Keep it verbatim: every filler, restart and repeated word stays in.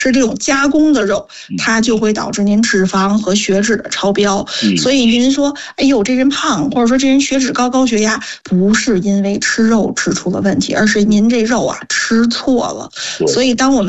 是这种加工的肉，它就会导致您脂肪和血脂的超标。 嗯、 所以您说，哎呦，这人胖，或者说这人血脂高、高血压，不是因为吃肉吃出了问题，而是您这肉啊吃错了。所以当我们